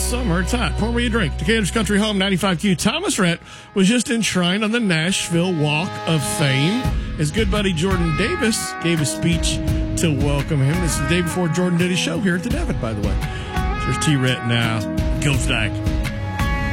summer. It's hot. Pour me a drink. Decatur's Country Home, 95Q. Thomas Rhett was just enshrined on the Nashville Walk of Fame. His good buddy Jordan Davis gave a speech to welcome him. This is the day before Jordan did his show here at the Devitt, by the way. There's T. Rhett now. Go Stack.